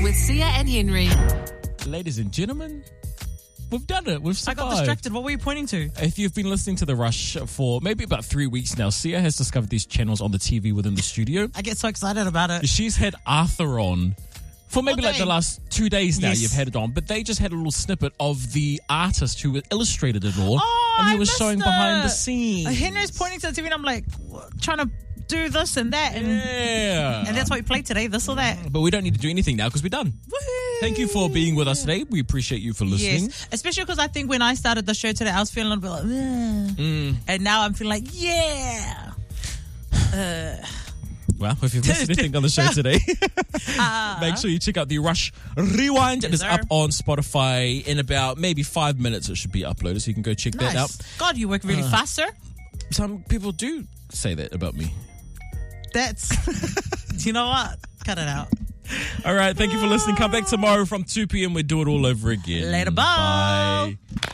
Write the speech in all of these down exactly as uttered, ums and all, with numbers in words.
with Sia and Henry. Ladies and gentlemen, we've done it. We've survived. I got distracted. What were you pointing to? If you've been listening to The Rush for maybe about three weeks now, Sia has discovered these channels on the T V within the studio. I get so excited about it. She's had Arthur on for maybe Okay. like the last two days now. Yes. You've had it on, but they just had a little snippet of the artist who illustrated it all, Oh, and he I was missed showing it. behind the scenes. Uh, Henry's pointing to the T V and I'm like, what? Trying to do this and that. And, Yeah. and that's what we played today, this or that. But we don't need to do anything now because we're done. Woo! Thank you for being with us today. We appreciate you for listening. Yes, especially because I think when I started the show today, I was feeling a little bit like, "Ugh." Mm. And now I'm feeling like, yeah. Uh, Well, if you've missed anything on the show today, uh, make sure you check out the Rush Rewind. It Yes, is sir. up on Spotify in about maybe five minutes. It should be uploaded, so you can go check that out. nice. God, you work really Uh. fast, sir. Some people do say that about me. That's, you know what? Cut it out. All right, thank you for listening. Come back tomorrow from two p.m. We do it all over again. Later, bye. Bye.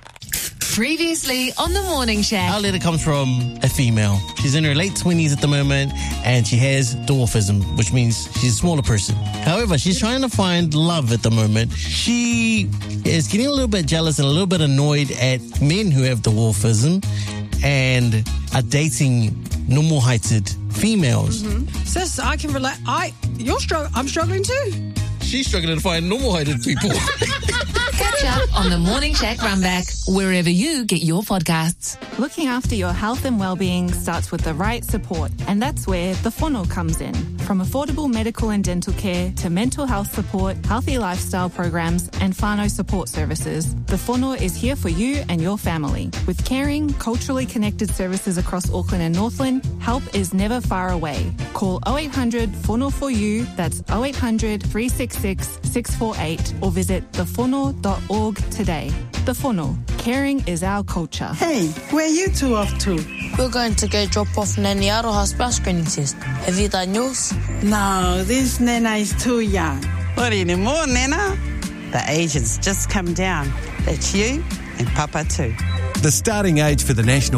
Previously on the Morning Shack. Our letter comes from a female. She's in her late twenties at the moment, and she has dwarfism, which means she's a smaller person. However, she's trying to find love at the moment. She is getting a little bit jealous and a little bit annoyed at men who have dwarfism and are dating normal-heighted females. Sis, I can relate. I, you're struggling. I'm struggling too. She's struggling to find normal-heighted people. Catch up on the Morning Shack Runback, wherever you get your podcasts. Looking after your health and well-being starts with the right support, and that's where the Whānau comes in. From affordable medical and dental care to mental health support, healthy lifestyle programs, and whānau support services, the Whānau is here for you and your family. With caring, culturally connected services across Auckland and Northland, help is never far away. Call oh eight hundred Whānau for you, that's oh eight hundred, three six six, six four eight, or visit the whānau dot org today. The Whānau, caring is our culture. Hey, where are you two off to? We're going to go drop off Nanny Aroha's spouse screening test. Have you done yours? No, this Nana is too young. Not anymore, Nana. The age has just come down. That's you and Papa too. The starting age for the National